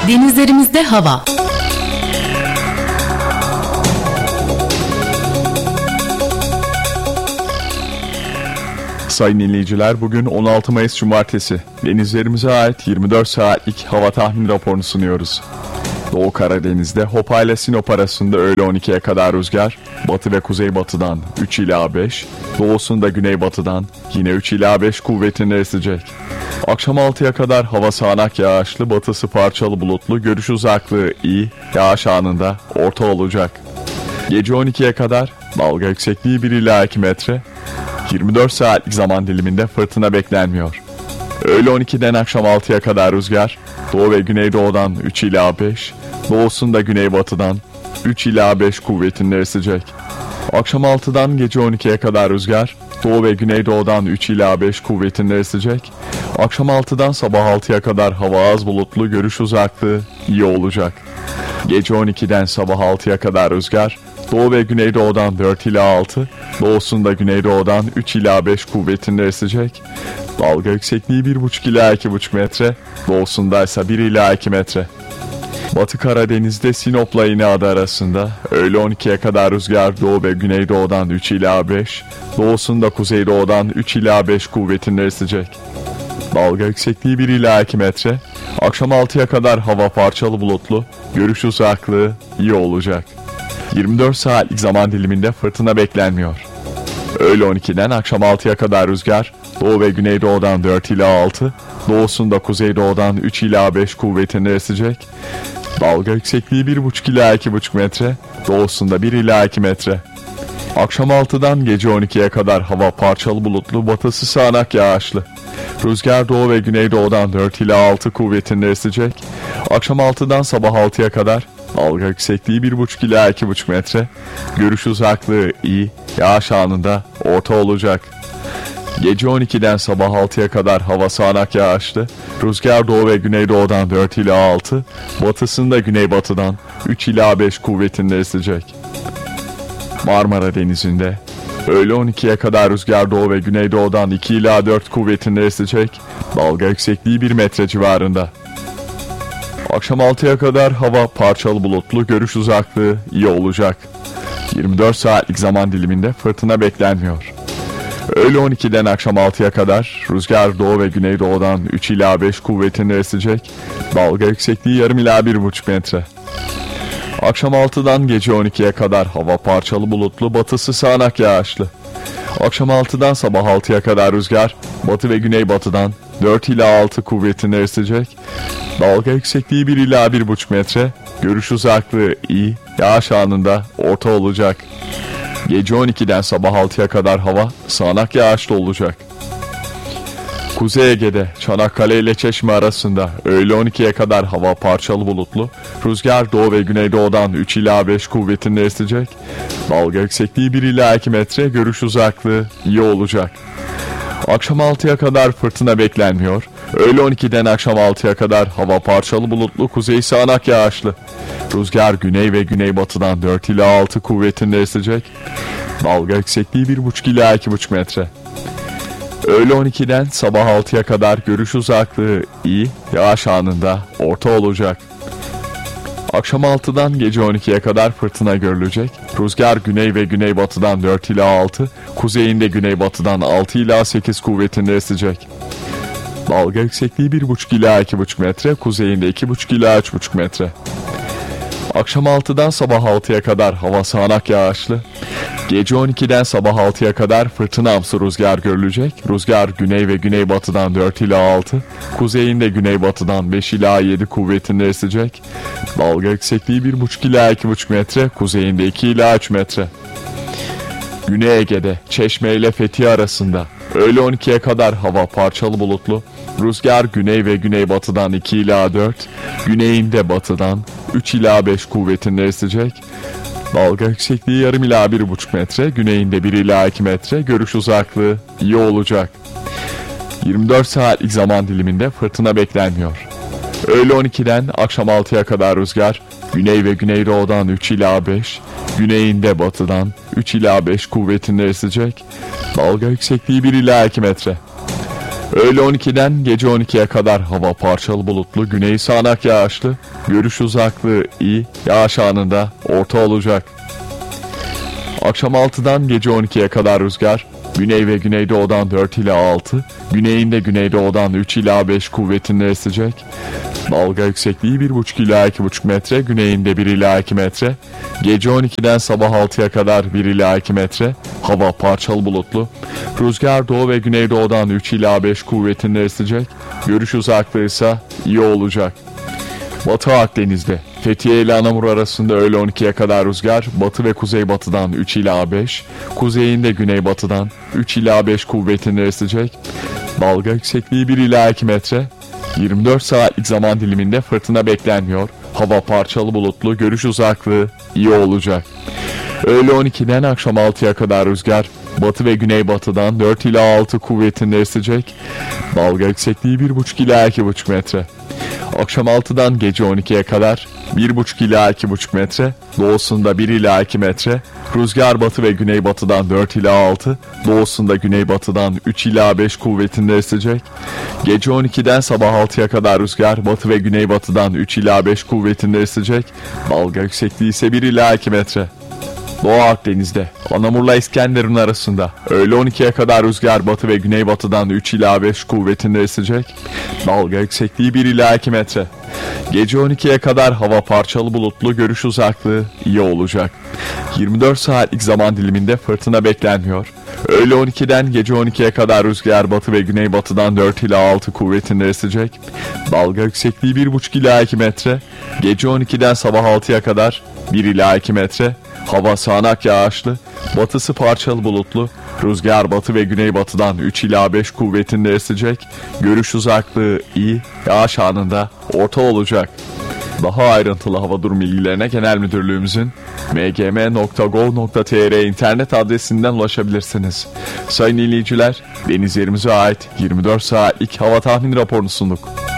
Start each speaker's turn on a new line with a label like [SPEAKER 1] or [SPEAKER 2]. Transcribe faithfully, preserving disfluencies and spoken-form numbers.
[SPEAKER 1] Denizlerimizde hava.
[SPEAKER 2] Sayın dinleyiciler, bugün on altı Mayıs Cumartesi. Denizlerimize ait yirmi dört saatlik hava tahmin raporunu sunuyoruz. Doğu Karadeniz'de Hopa ile Sinop arasında öğle on ikiye kadar rüzgar, batı ve kuzeybatıdan üç ila beş, doğusunda güneybatıdan yine üç ila beş kuvvetinde esecek. Akşam altıya kadar hava sağanak yağışlı, batısı parçalı bulutlu, görüş uzaklığı iyi, yağış anında orta olacak. Gece on ikiye kadar dalga yüksekliği bir ila iki metre, yirmi dört saatlik zaman diliminde fırtına beklenmiyor. Öğle on ikiden akşam altıya kadar rüzgar, doğu ve güneydoğudan üç ila beş, doğusunda güneybatıdan üç ila beş kuvvetinde esecek. Akşam altıdan gece on ikiye kadar rüzgar, doğu ve güneydoğudan üç ila beş kuvvetinde esecek. Akşam altıdan sabah altıya kadar hava az bulutlu, görüş uzaklığı iyi olacak. Gece on ikiden sabah altıya kadar rüzgar, doğu ve güneydoğudan dört ila altı, doğusunda güneydoğudan üç ila beş kuvvetinde esecek. Dalga yüksekliği bir buçuk ila iki buçuk metre, doğusunda ise bir ila iki metre. Batı Karadeniz'de Sinop'la İnegöl arasında öğle on ikiye kadar rüzgar doğu ve güneydoğudan üç ila beş, doğusunda kuzeydoğudan üç ila beş kuvvetinde esecek. Dalga yüksekliği bir ila iki metre, akşam altıya kadar hava parçalı bulutlu, görüş uzaklığı iyi olacak. yirmi dört saatlik zaman diliminde fırtına beklenmiyor. Öğle on ikiden akşam altıya kadar rüzgar, doğu ve güneydoğudan dört ila altı, doğusunda kuzeydoğudan üç ila beş kuvvetinde esecek. Dalga yüksekliği bir buçuk ila iki buçuk metre, doğusunda bir ila iki metre. Akşam altıdan gece on ikiye kadar hava parçalı bulutlu, batısı sağanak yağışlı. Rüzgar doğu ve güneydoğudan dört ila altı kuvvetinde esecek. Akşam altıdan sabah altıya kadar dalga yüksekliği bir buçuk ila iki buçuk metre, görüş uzaklığı iyi, yağış anında orta olacak. Gece on ikiden sabah altıya kadar hava sağanak yağışlı, rüzgar doğu ve güneydoğudan dört ila altı, batısında güneybatıdan üç ila beş kuvvetinde esecek. Marmara Denizi'nde öğle on ikiye kadar rüzgar doğu ve güneydoğudan iki ila dört kuvvetinde esecek, dalga yüksekliği bir metre civarında. Akşam altıya kadar hava parçalı bulutlu, görüş uzaklığı iyi olacak. yirmi dört saatlik zaman diliminde fırtına beklenmiyor. Öğle on ikiden akşam altıya kadar rüzgar doğu ve güneydoğudan üç ila beş kuvvetinde esecek, dalga yüksekliği yarım ila bir buçuk metre. Akşam altıdan gece on ikiye kadar hava parçalı bulutlu, batısı sağanak yağışlı. Akşam altıdan sabah altıya kadar rüzgar batı ve güneybatıdan dört ila altı kuvvetinde esecek, dalga yüksekliği bir ila bir buçuk metre, görüş uzaklığı iyi, yağış anında orta olacak. Gece on ikiden sabah altıya kadar hava sağanak yağışlı olacak. Kuzey Ege'de Çanakkale ile Çeşme arasında öğle on ikiye kadar hava parçalı bulutlu, rüzgar doğu ve güneydoğudan üç ila beş kuvvetinde esecek, dalga yüksekliği bir ila iki metre, görüş uzaklığı iyi olacak. Akşam altıya kadar fırtına beklenmiyor. Öğle on ikiden akşam altıya kadar hava parçalı bulutlu, kuzey sağanak yağışlı. Rüzgar güney ve güneybatıdan dört ila altı kuvvetinde esecek. Dalga yüksekliği bir buçuk ila iki buçuk metre. Öğle on ikiden sabah altıya kadar görüş uzaklığı iyi, yağış anında orta olacak. Akşam altıdan gece on ikiye kadar fırtına görülecek. Rüzgar güney ve güneybatıdan dört ila altı, kuzeyinde güneybatıdan altı ila sekiz kuvvetinde esecek. Dalga yüksekliği bir buçuk ila iki buçuk metre, kuzeyinde iki buçuk ila üç buçuk metre. Akşam altıdan sabah altıya kadar hava sağanak yağışlı. Gece on ikiden sabah altıya kadar fırtınamsı rüzgar görülecek. Rüzgar güney ve güneybatıdan dört ila altı, kuzeyinde güneybatıdan beş ila yedi kuvvetinde esecek. Dalga yüksekliği bir buçuk ila iki buçuk metre, kuzeyinde iki ila üç metre. Güney Ege'de Çeşme ile Fethiye arasında öğle on ikiye kadar hava parçalı bulutlu, rüzgar güney ve güneybatıdan iki ila dört, güneyinde batıdan üç ila beş kuvvetinde esecek. Dalga yüksekliği yarım ila bir buçuk metre, güneyinde bir ila iki metre, görüş uzaklığı iyi olacak. yirmi dört saatlik zaman diliminde fırtına beklenmiyor. Öğle on ikiden akşam altıya kadar rüzgar güney ve güneydoğudan üç ila beş, güneyinde batıdan üç ila beş kuvvetinde esecek. Dalga yüksekliği bir ila iki metre. Öğle on ikiden gece on ikiye kadar hava parçalı bulutlu, güney sağanak yağışlı, görüş uzaklığı iyi, yağış anında orta olacak. Akşam altıdan gece on ikiye kadar rüzgar, güney ve güneydoğudan dört ila altı, güneyinde güneydoğudan üç ila beş kuvvetinde esecek. Dalga yüksekliği bir buçuk ila iki buçuk metre, güneyinde bir ila iki metre. Gece on ikiden sabah altıya kadar bir ila iki metre. Hava parçalı bulutlu. Rüzgar doğu ve güneydoğudan üç ila beş kuvvetinde esecek. Görüş uzaklığı ise iyi olacak. Batı Akdeniz'de Fethiye ile Anamur arasında öğle on ikiye kadar rüzgar, batı ve kuzeybatıdan üç ila beş, kuzeyinde güneybatıdan üç ila beş kuvvetinde esecek. Dalga yüksekliği bir ila iki metre. yirmi dört saatlik zaman diliminde fırtına beklenmiyor. Hava parçalı bulutlu, görüş uzaklığı iyi olacak. Öğle on ikiden akşam altıya kadar rüzgar, batı ve güneybatıdan dört ila altı kuvvetinde esecek. Dalga yüksekliği bir buçuk ila iki buçuk metre. Akşam altıdan gece on ikiye kadar bir buçuk ila iki buçuk metre, doğusunda bir ila iki metre, rüzgar batı ve güneybatıdan dört ila altı, doğusunda güneybatıdan üç ila beş kuvvetinde esecek. Gece on ikiden sabah altıya kadar rüzgar batı ve güneybatıdan üç ila beş kuvvetinde esecek, dalga yüksekliği ise bir ila iki metre. Doğu Akdeniz'de Anamur'la İskenderun arasında öğle on ikiye kadar rüzgar batı ve güneybatıdan üç ila beş kuvvetinde esecek. Dalga yüksekliği bir ila iki metre. Gece on ikiye kadar hava parçalı bulutlu, görüş uzaklığı iyi olacak. yirmi dört saatlik zaman diliminde fırtına beklenmiyor. Öğle on ikiden gece on ikiye kadar rüzgar batı ve güneybatıdan dört ila altı kuvvetinde esecek. Dalga yüksekliği bir buçuk ila iki metre. Gece on ikiden sabah altıya kadar bir ila iki metre. Hava sağanak yağışlı, batısı parçalı bulutlu, rüzgar batı ve güneybatıdan üç ila beş kuvvetinde esecek, görüş uzaklığı iyi, yağış anında orta olacak. Daha ayrıntılı hava durum bilgilerine Genel Müdürlüğümüzün m g m nokta gov nokta t r internet adresinden ulaşabilirsiniz. Sayın dinleyiciler, deniz yerimize ait yirmi dört saatlik hava tahmin raporunu sunduk.